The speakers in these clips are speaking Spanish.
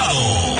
invitado.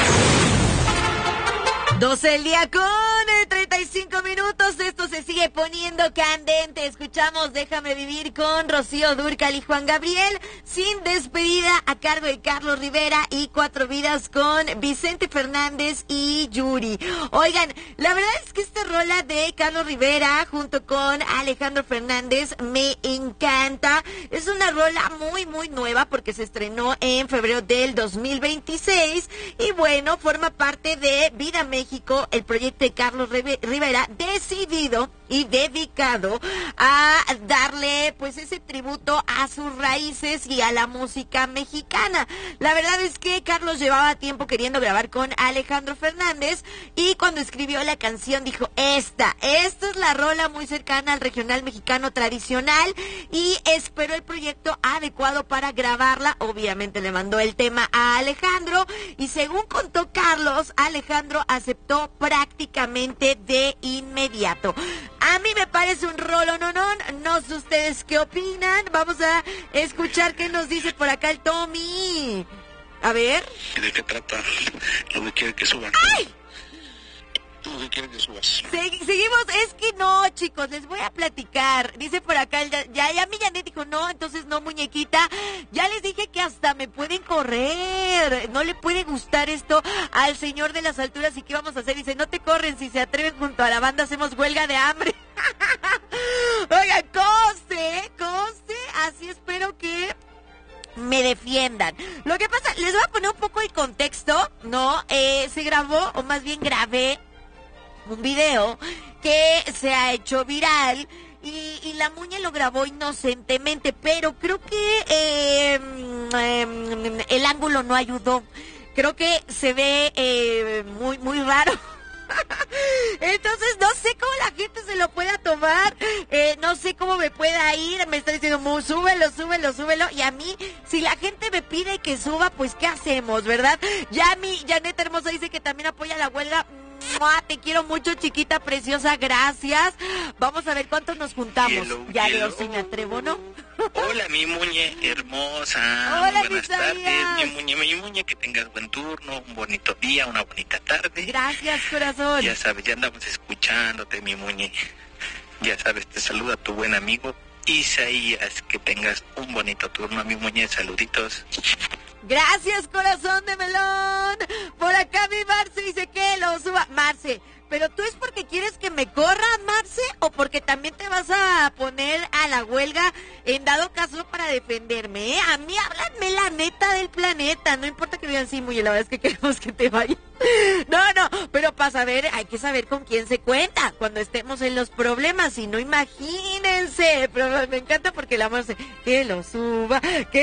12 del día con 35 minutos. Esto se sigue poniendo candente. Escuchamos Déjame Vivir con Rocío Dúrcal y Juan Gabriel. Sin Despedida a cargo de Carlos Rivera y Cuatro Vidas con Vicente Fernández y Yuri. Oigan, la verdad es que esta rola de Carlos Rivera junto con Alejandro Fernández me encanta. Es una rola muy muy nueva porque se estrenó en febrero del 2026 y bueno, forma parte de Vida México, el proyecto de Carlos Rivera, decidido y dedicado a darle pues ese tributo a sus raíces y a la música mexicana. La verdad es que Carlos llevaba tiempo queriendo grabar con Alejandro Fernández y cuando escribió la canción dijo, esta es la rola muy cercana al regional mexicano tradicional y esperó el proyecto adecuado para grabarla. Obviamente le mandó el tema a Alejandro y según contó Carlos, Alejandro aceptó prácticamente de inmediato. A mí me parece un rollo, no sé ustedes qué opinan. Vamos a escuchar qué nos dice por acá el Tommy. A ver. ¿De qué trata? Lo que quiere que suban. ¡Ay! Lo que quiere que subas. Seguimos, es que no, chicos, les voy a platicar. Dice por acá, ya mi Janet dijo, no, entonces no, muñequita. Ya les dije que hasta me pueden correr. No le puede gustar esto al señor de las alturas. ¿Y qué vamos a hacer? Dice, no te corren, si se atreven junto a la banda hacemos huelga de hambre. Oigan, conste, así espero que me defiendan. Lo que pasa, les voy a poner un poco de contexto, ¿no? Se grabó, o más bien grabé, un video que se ha hecho viral y la Muñe lo grabó inocentemente, pero creo que el ángulo no ayudó. Creo que se ve muy, muy raro. Entonces no sé cómo la gente se lo pueda tomar, no sé cómo me pueda ir. Me está diciendo, súbelo. Y a mí, si la gente me pide que suba, pues ¿qué hacemos, verdad? Ya mi Janet hermosa dice que también apoya la huelga. Te quiero mucho, chiquita preciosa, gracias. Vamos a ver cuántos nos juntamos. Ya veo si me atrevo, ¿no? Hola, mi Muñe hermosa. Hola, buenas tardes, mi Muñe, que tengas buen turno, un bonito día, una bonita tarde. Gracias, corazón. Ya sabes, ya andamos escuchándote, mi Muñe. Ya sabes, te saluda tu buen amigo Isaías. Que tengas un bonito turno, mi Muñe. Saluditos. Gracias, corazón de melón. Por acá mi Marce dice que lo suba. Marce, ¿pero tú es porque quieres que me corran, Marce? ¿O porque también te vas a poner a la huelga en dado caso para defenderme? A mí háblanme la neta del planeta. No importa que digan sí, muy la verdad es que queremos que te vayas. No, pero para saber, hay que saber con quién se cuenta cuando estemos en los problemas. Si no, imagínense. Pero me encanta porque la Marce, que lo suba.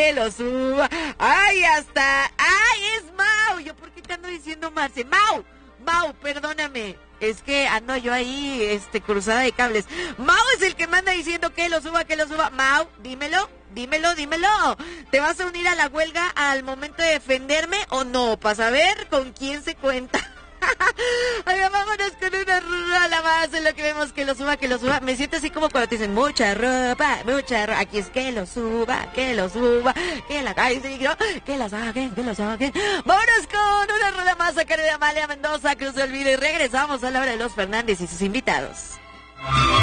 Ay, es Mau. ¿Yo por qué te ando diciendo Marce? Mau, perdóname. Es que ando yo ahí, cruzada de cables. Mau es el que me anda diciendo que lo suba. Mau, dímelo. ¿Te vas a unir a la huelga al momento de defenderme o no? Para saber con quién se cuenta. Oiga, vámonos con una rola más en lo que vemos que lo suba. Me siento así como cuando te dicen mucha ropa. Aquí es que lo suba, que la caiga, que la saquen. Vámonos con una rola más a cargo de Amalia Mendoza, Cruz del Olvido, y regresamos a la hora de los Fernández y sus invitados.